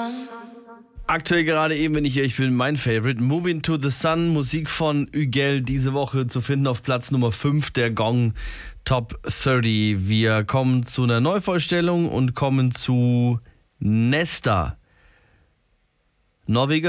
Aktuell gerade eben, wenn ich bin, mein Favorite, Moving to the Sun, Musik von Ügel, diese Woche zu finden auf Platz Nummer 5 der Gong Top 30. Wir kommen zu einer Neuvorstellung und kommen zu Nesta. Norweger